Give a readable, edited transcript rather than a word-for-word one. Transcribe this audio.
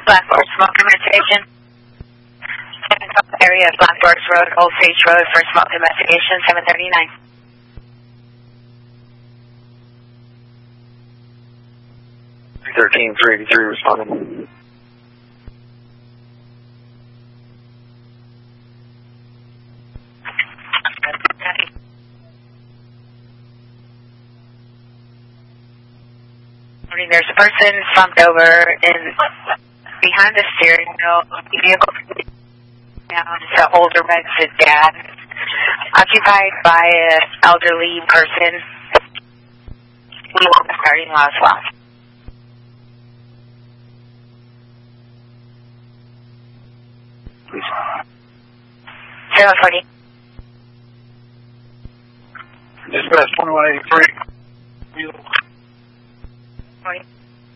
Blackboard smoke investigation. Area of Blackboard Road, Old Sage Road for smoke investigation, 739. $13,383 responding. There's a person slumped over behind the steering wheel. Vehicle down. It's an older red sedan, occupied by an elderly person. We want the starting lot as well. Please. 040. Dispatch 2183.